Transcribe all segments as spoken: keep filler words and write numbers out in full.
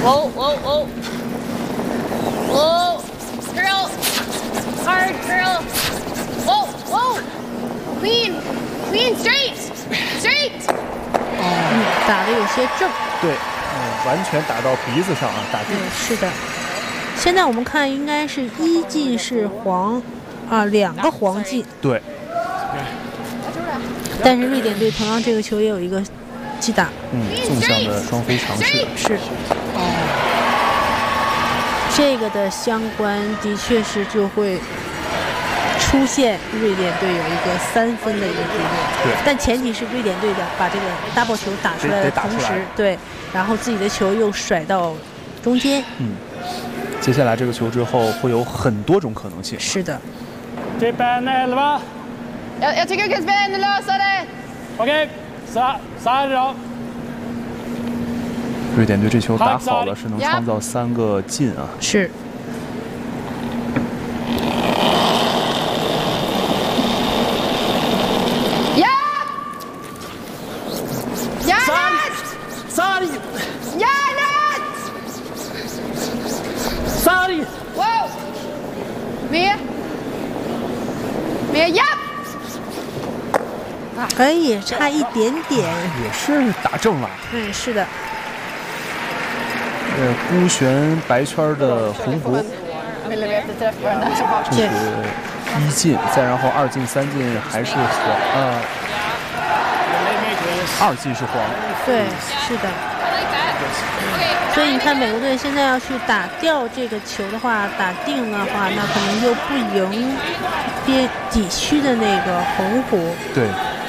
Whoa, whoa, whoa. Whoa. Girl. Hard, girl. Whoa, whoa. Clean. Clean, straight. Straight. 嗯，打的有些正。 对，嗯，完全打到鼻子上啊，打定。 对，是的。现在我们看，应该是一进是黄，啊，两个黄进。 对。 但是瑞典队同样这个球也有一个击打。 嗯，纵向的双飞尝试。 是。哦。这个的相关的确是就会出现瑞典队有一个三分的一个局面。 对。 但前提是瑞典队的把这个 double 球打出来的同时，对，然后自己的球又甩到中间。 嗯。接下来这个球之后会有很多种可能性。 是的。 Tippen elva. Jag, jag tycker du kan spela lösa det. Okej, så så här då. 瑞典队这球打好了，是能创造三个进啊。 是。 Ja! Ja! Sarg! Järnet! Sarg! Wow! Med. Med, ja! 哎，也差一点点。 也是打正了。 嗯，是的。 呃，孤悬白圈的红湖，这是一进，再然后二进、三进还是黄，呃，二进是黄。 对，是的。所以你看，美国队现在要去打掉这个球的话，打定的话，那可能就不赢边底区的那个红湖。 对。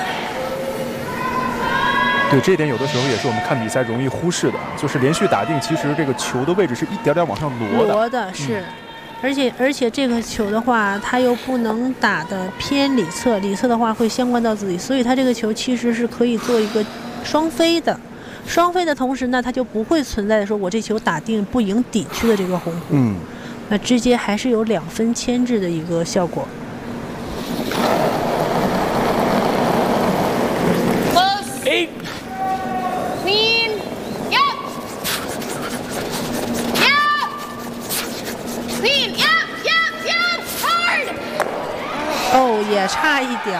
对，这一点有的时候也是我们看比赛容易忽视的，就是连续打定，其实这个球的位置是一点点往上挪的。 挪的是，嗯、而且而且这个球的话，它又不能打的偏里侧，里侧的话会相关到自己，所以它这个球其实是可以做一个双飞的。双飞的同时呢，它就不会存在的说我这球打定不赢底区的这个红湖。 嗯， 那直接还是有两分牵制的一个效果。 Eight. Clean. Yep. Yep. Clean. Yep. Yep. Yep. Hard. 哦，也差一点。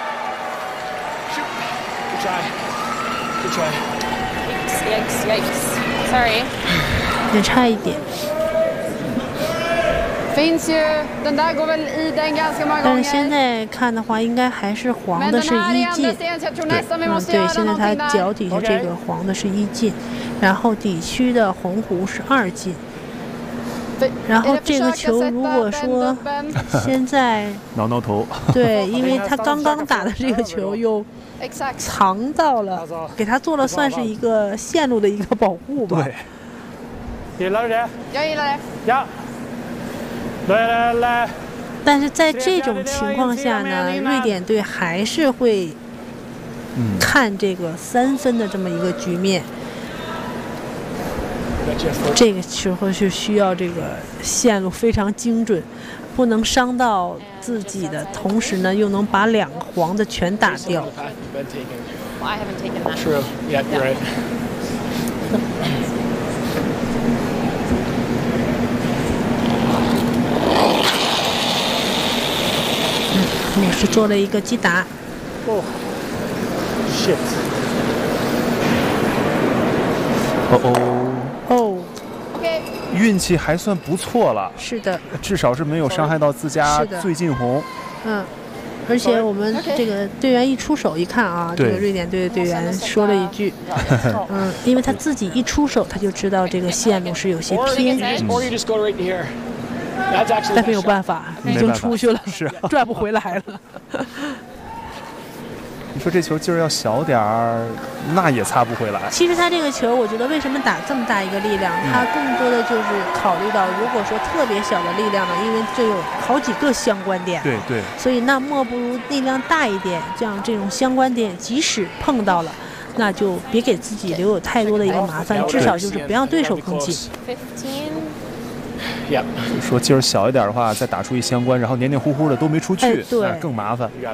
Good try. Good try. Yikes. Yikes. Sorry. 也差一点。 Finns ju, den där går väl i den ganska många gånger. 但是现在看的话，应该还是黄的是一进。嗯，对，现在它脚底下这个黄的是一进，然后底区的红湖是二进。然后这个球如果说现在挠挠头， 对，因为他刚刚打的这个球又藏到了，给他做了算是一个线路的一个保护吧。 对。Gillar du det? Jag gillar det. Ja. 但是在这种情况下呢，瑞典队还是会看这个三分的这么一个局面。这个时候是需要这个线路非常精准，不能伤到自己的，同时呢又能把两个黄的全打掉。 I haven't taken that. True. Yeah, you're right. 也是做了一个击打。 哦 ，shit！ 哦哦哦， 运气还算不错了。 是的， 至少是没有伤害到自家最近红。 嗯，而且我们这个队员一出手一看啊，这个瑞典队的队员说了一句，嗯，因为他自己一出手他就知道这个线路是有些偏。 嗯但没有办法，已经出去了， 是、啊、 转不回来了。 你说这球劲儿要小点儿，那也擦不回来。 其实他这个球，我觉得为什么打这么大一个力量，嗯、他更多的就是考虑到，如果说特别小的力量呢，因为这有好几个相关点， 对对， 所以那莫不如力量大一点，这样这种相关点即使碰到了，那就别给自己留有太多的一个麻烦，至少就是不让对手更近。 说劲儿小一点的话，再打出一相关，然后黏黏糊糊的都没出去， 哎、对， 更麻烦。